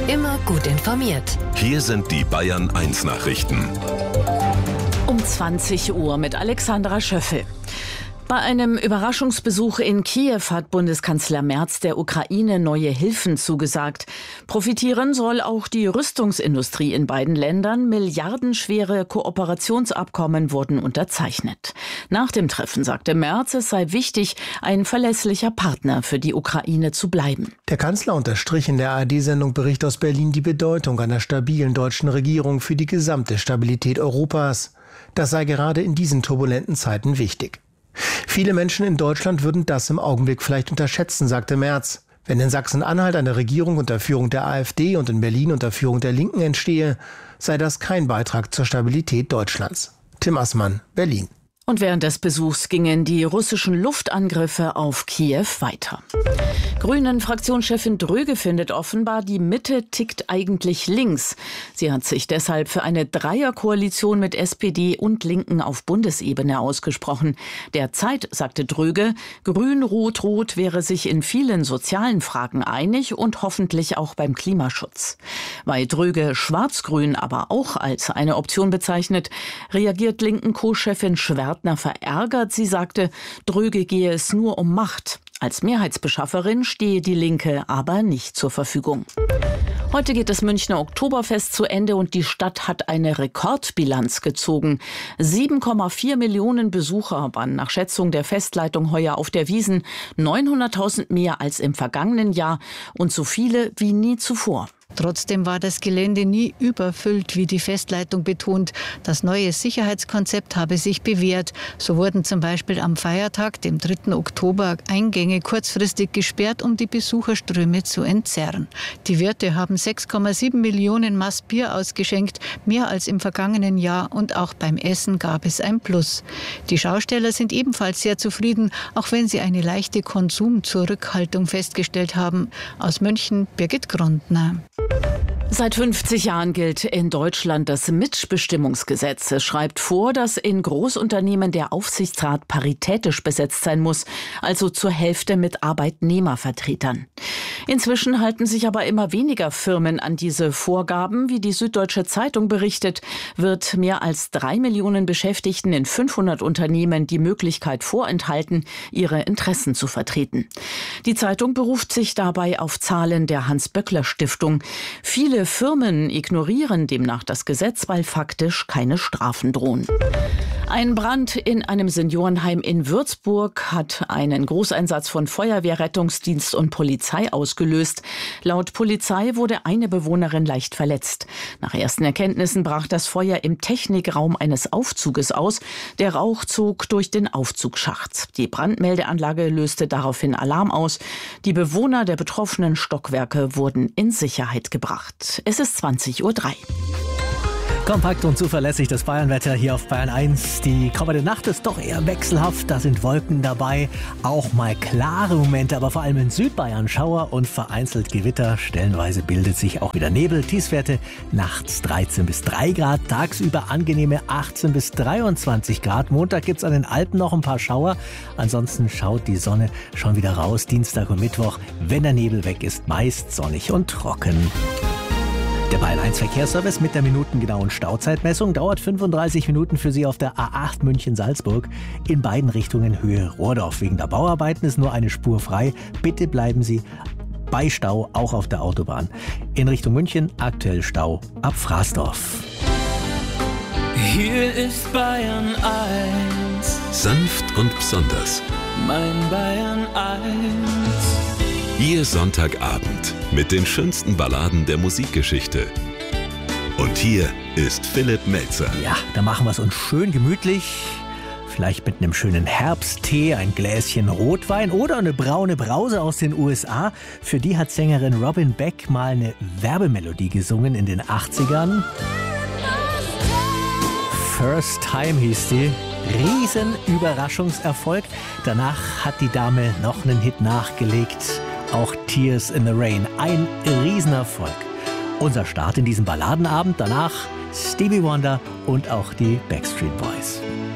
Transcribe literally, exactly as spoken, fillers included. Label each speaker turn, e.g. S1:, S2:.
S1: Immer gut informiert.
S2: Hier sind die Bayern eins Nachrichten.
S3: Um zwanzig Uhr mit Alexandra Schöffel. Bei einem Überraschungsbesuch in Kiew hat Bundeskanzler Merz der Ukraine neue Hilfen zugesagt. Profitieren soll auch die Rüstungsindustrie in beiden Ländern. Milliardenschwere Kooperationsabkommen wurden unterzeichnet. Nach dem Treffen sagte Merz, es sei wichtig, ein verlässlicher Partner für die Ukraine zu bleiben.
S4: Der Kanzler unterstrich in der A R D-Sendung Bericht aus Berlin die Bedeutung einer stabilen deutschen Regierung für die gesamte Stabilität Europas. Das sei gerade in diesen turbulenten Zeiten wichtig. Viele Menschen in Deutschland würden das im Augenblick vielleicht unterschätzen, sagte Merz. Wenn in Sachsen-Anhalt eine Regierung unter Führung der AfD und in Berlin unter Führung der Linken entstehe, sei das kein Beitrag zur Stabilität Deutschlands. Tim Assmann, Berlin.
S3: Und während des Besuchs gingen die russischen Luftangriffe auf Kiew weiter. Grünen-Fraktionschefin Dröge findet offenbar, die Mitte tickt eigentlich links. Sie hat sich deshalb für eine Dreierkoalition mit S P D und Linken auf Bundesebene ausgesprochen. Derzeit, sagte Dröge, Grün-Rot-Rot wäre sich in vielen sozialen Fragen einig und hoffentlich auch beim Klimaschutz. Weil Dröge Schwarz-Grün aber auch als eine Option bezeichnet, reagiert Linken-Co-Chefin Schwert verärgert. Sie sagte, Dröge gehe es nur um Macht. Als Mehrheitsbeschafferin stehe die Linke aber nicht zur Verfügung. Heute geht das Münchner Oktoberfest zu Ende und die Stadt hat eine Rekordbilanz gezogen. sieben Komma vier Millionen Besucher waren nach Schätzung der Festleitung heuer auf der Wiesn, neunhunderttausend mehr als im vergangenen Jahr und so viele wie nie zuvor.
S5: Trotzdem war das Gelände nie überfüllt, wie die Festleitung betont. Das neue Sicherheitskonzept habe sich bewährt. So wurden zum Beispiel am Feiertag, dem dritten Oktober, Eingänge kurzfristig gesperrt, um die Besucherströme zu entzerren. Die Wirte haben sechs Komma sieben Millionen Maß Bier ausgeschenkt, mehr als im vergangenen Jahr, und auch beim Essen gab es ein Plus. Die Schausteller sind ebenfalls sehr zufrieden, auch wenn sie eine leichte Konsumzurückhaltung festgestellt haben. Aus München, Birgit Grundner.
S3: Seit fünfzig Jahren gilt in Deutschland das Mitbestimmungsgesetz. Es schreibt vor, dass in Großunternehmen der Aufsichtsrat paritätisch besetzt sein muss, also zur Hälfte mit Arbeitnehmervertretern. Inzwischen halten sich aber immer weniger Firmen an diese Vorgaben. Wie die Süddeutsche Zeitung berichtet, wird mehr als drei Millionen Beschäftigten in fünfhundert Unternehmen die Möglichkeit vorenthalten, ihre Interessen zu vertreten. Die Zeitung beruft sich dabei auf Zahlen der Hans-Böckler-Stiftung. Viele Firmen ignorieren demnach das Gesetz, weil faktisch keine Strafen drohen. Ein Brand in einem Seniorenheim in Würzburg hat einen Großeinsatz von Feuerwehr, Rettungsdienst und Polizei ausgelöst. Laut Polizei wurde eine Bewohnerin leicht verletzt. Nach ersten Erkenntnissen brach das Feuer im Technikraum eines Aufzuges aus. Der Rauch zog durch den Aufzugsschacht. Die Brandmeldeanlage löste daraufhin Alarm aus. Die Bewohner der betroffenen Stockwerke wurden in Sicherheit gebracht. Es ist zwanzig Uhr drei.
S6: Kompakt und zuverlässig das Bayernwetter hier auf Bayern eins. Die kommende Nacht ist doch eher wechselhaft. Da sind Wolken dabei, auch mal klare Momente, aber vor allem in Südbayern Schauer und vereinzelt Gewitter. Stellenweise bildet sich auch wieder Nebel. Tiefstwerte nachts dreizehn bis drei Grad, tagsüber angenehme achtzehn bis dreiundzwanzig Grad. Montag gibt's an den Alpen noch ein paar Schauer. Ansonsten schaut die Sonne schon wieder raus. Dienstag und Mittwoch, wenn der Nebel weg ist, meist sonnig und trocken. Der Bayern eins Verkehrsservice mit der minutengenauen Stauzeitmessung dauert fünfunddreißig Minuten für Sie auf der A acht München-Salzburg. In beiden Richtungen Höhe Rohrdorf. Wegen der Bauarbeiten ist nur eine Spur frei. Bitte bleiben Sie bei Stau auch auf der Autobahn. In Richtung München aktuell Stau ab Fraßdorf.
S7: Hier ist Bayern eins.
S2: Sanft und besonders.
S7: Mein Bayern eins.
S2: Ihr Sonntagabend mit den schönsten Balladen der Musikgeschichte. Und hier ist Philipp Melzer.
S6: Ja, da machen wir es uns schön gemütlich. Vielleicht mit einem schönen Herbsttee, ein Gläschen Rotwein oder eine braune Brause aus den U S A. Für die hat Sängerin Robin Beck mal eine Werbemelodie gesungen in den achtzigern. First Time hieß die. Riesen Überraschungserfolg. Danach hat die Dame noch einen Hit nachgelegt. Auch Tears in the Rain. Ein Riesenerfolg. Unser Start in diesem Balladenabend. Danach Stevie Wonder und auch die Backstreet Boys.